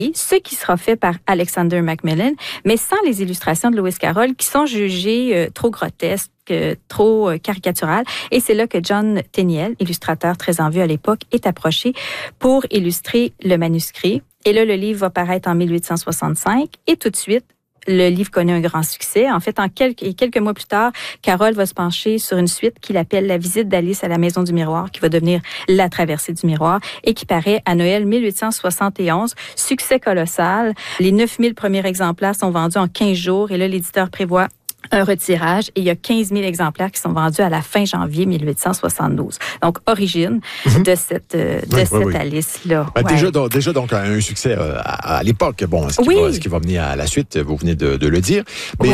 ce qui sera fait par Alexander Macmillan, mais sans les illustrations de Lewis Carroll qui sont jugées trop grotesques, trop caricaturales. Et c'est là que John Tenniel, illustrateur très en vue à l'époque, est approché pour illustrer le manuscrit. Et là, le livre va paraître en 1865 et tout de suite, le livre connaît un grand succès. En fait, quelques mois plus tard, Carroll va se pencher sur une suite qu'il appelle La visite d'Alice à la Maison du Miroir, qui va devenir La traversée du miroir et qui paraît à Noël 1871. Succès colossal. Les 9000 premiers exemplaires sont vendus en 15 jours et là, l'éditeur prévoit un retirage et il y a 15 000 exemplaires qui sont vendus à la fin janvier 1872. Donc, origine de cette Alice-là. Ben, ouais. Déjà, donc, un succès à l'époque. Bon, ce qui va mener à la suite, vous venez de le dire. Mais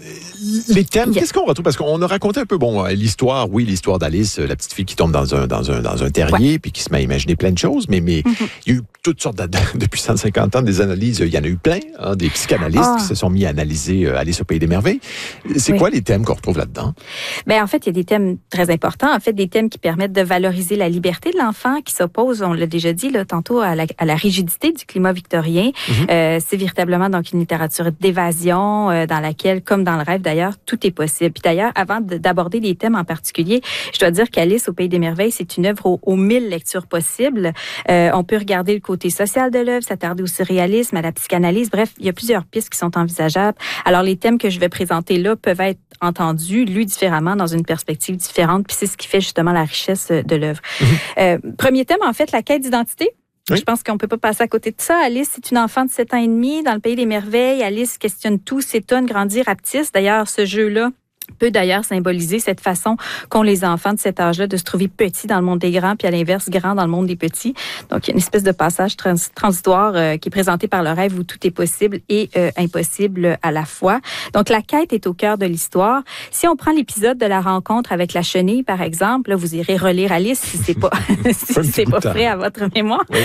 les thèmes, qu'est-ce qu'on retrouve? Parce qu'on a raconté un peu, l'histoire d'Alice, la petite fille qui tombe dans un terrier, puis qui se met à imaginer plein de choses, mais il y a eu toutes sortes depuis 150 ans, des analyses, il y en a eu plein, des psychanalystes qui se sont mis à analyser Alice au Pays des Merveilles. C'est quoi les thèmes qu'on retrouve là-dedans? Ben, en fait, il y a des thèmes très importants. En fait, des thèmes qui permettent de valoriser la liberté de l'enfant, qui s'opposent, on l'a déjà dit là, tantôt, à la rigidité du climat victorien. C'est véritablement donc une littérature d'évasion dans laquelle, comme dans le rêve d'ailleurs, tout est possible. Puis d'ailleurs, avant d'aborder des thèmes en particulier, je dois dire qu'Alice au Pays des Merveilles, c'est une œuvre aux 1000 lectures possibles. On peut regarder le côté social de l'œuvre, s'attarder au surréalisme, à la psychanalyse. Bref, il y a plusieurs pistes qui sont envisageables. Alors, les thèmes que je vais présenter là peuvent être entendus, lus différemment, dans une perspective différente. Puis c'est ce qui fait justement la richesse de l'œuvre. Premier thème, en fait, la quête d'identité. Oui. Je pense qu'on ne peut pas passer à côté de ça. Alice, c'est une enfant de 7 ans et demi dans le Pays des Merveilles. Alice questionne tout, s'étonne, grandit, rapetisse. D'ailleurs, ce jeu-là peut d'ailleurs symboliser cette façon qu'ont les enfants de cet âge-là de se trouver petits dans le monde des grands, puis à l'inverse, grands dans le monde des petits. Donc, il y a une espèce de passage transitoire qui est présenté par le rêve où tout est possible et impossible à la fois. Donc, la quête est au cœur de l'histoire. Si on prend l'épisode de la rencontre avec la chenille, par exemple, là, vous irez relire Alice si c'est pas frais à votre mémoire. Oui.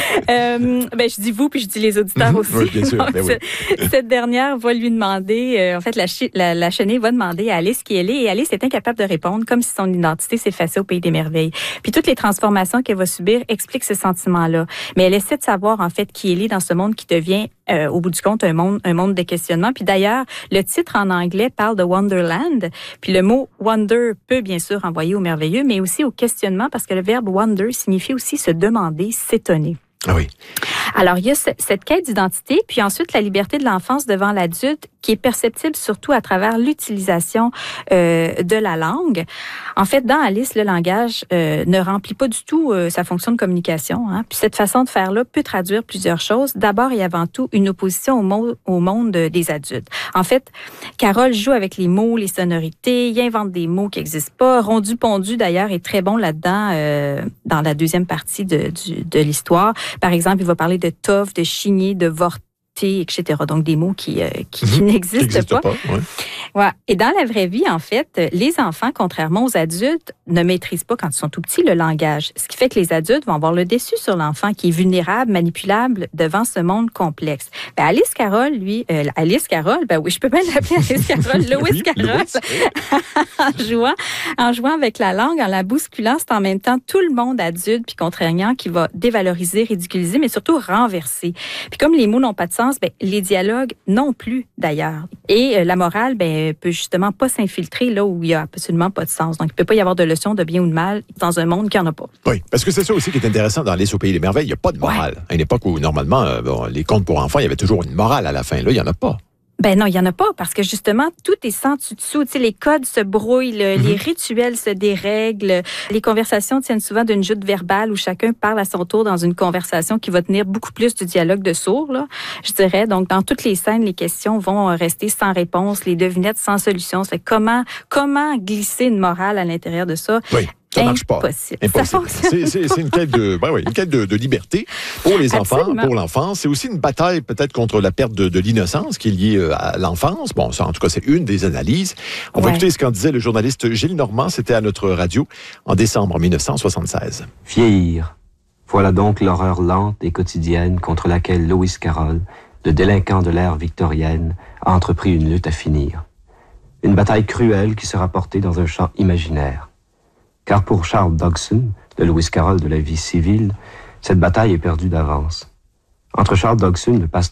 Je dis vous, puis je dis les auditeurs aussi. Oui, bien sûr. Donc, cette dernière va lui demander, en fait, la chenille va demander à Alice qui elle est, et Alice est incapable de répondre, comme si son identité s'effaçait au Pays des Merveilles. Puis toutes les transformations qu'elle va subir expliquent ce sentiment-là. Mais elle essaie de savoir, en fait, qui elle est dans ce monde qui devient, au bout du compte, un monde de questionnement. Puis d'ailleurs, le titre en anglais parle de Wonderland. Puis le mot wonder peut bien sûr renvoyer au merveilleux, mais aussi au questionnement, parce que le verbe wonder signifie aussi se demander, s'étonner. Ah oui. Alors, il y a cette quête d'identité, puis ensuite la liberté de l'enfance devant l'adulte qui est perceptible surtout à travers l'utilisation de la langue. En fait, dans Alice, le langage ne remplit pas du tout sa fonction de communication. Puis cette façon de faire-là peut traduire plusieurs choses. D'abord et avant tout, une opposition au monde des adultes. En fait, Carroll joue avec les mots, les sonorités, il invente des mots qui n'existent pas. Rondu-Pondu, d'ailleurs, est très bon là-dedans dans la deuxième partie de l'histoire. Par exemple, il va parler de toffe, de chigner, de vorter, etc. Donc, des mots qui n'existent pas. Ouais. Et dans la vraie vie, en fait, les enfants, contrairement aux adultes, ne maîtrisent pas, quand ils sont tout petits, le langage. Ce qui fait que les adultes vont avoir le dessus sur l'enfant qui est vulnérable, manipulable devant ce monde complexe. Alice Carroll, lui, je peux bien l'appeler Alice Carroll, Lewis Carroll, en jouant avec la langue, en la bousculant, c'est en même temps tout le monde adulte puis contraignant qui va dévaloriser, ridiculiser, mais surtout renverser. Puis comme les mots n'ont pas de sens, les dialogues non plus, d'ailleurs. Et la morale, peut justement pas s'infiltrer là où il y a absolument pas de sens. Donc, il peut pas y avoir de leçon de bien ou de mal dans un monde qui en a pas. Oui, parce que c'est ça aussi qui est intéressant dans Alice au Pays des Merveilles. Il n'y a pas de morale. À une époque où, normalement, les contes pour enfants, il y avait toujours une morale à la fin. Là, il n'y en a pas. Non, il n'y en a pas, parce que justement, tout est sans dessus-dessous. Tu sais, les codes se brouillent, les rituels se dérèglent. Les conversations tiennent souvent d'une joute verbale où chacun parle à son tour dans une conversation qui va tenir beaucoup plus du dialogue de sourds, là, je dirais. Donc, dans toutes les scènes, les questions vont rester sans réponse, les devinettes sans solution. C'est comment glisser une morale à l'intérieur de ça? Oui. Ça marche pas. Impossible. C'est une quête de liberté pour les enfants, pour l'enfance. C'est aussi une bataille peut-être contre la perte de l'innocence qui est liée à l'enfance. Bon, ça, en tout cas, c'est une des analyses. On va écouter ce qu'en disait le journaliste Gilles Normand. C'était à notre radio en décembre 1976. Vieillir. Voilà donc l'horreur lente et quotidienne contre laquelle Lewis Carroll, le délinquant de l'ère victorienne, a entrepris une lutte à finir. Une bataille cruelle qui sera portée dans un champ imaginaire. Car pour Charles Dodgson, le Lewis Carroll de la vie civile, cette bataille est perdue d'avance. Entre Charles Dodgson, le pasteur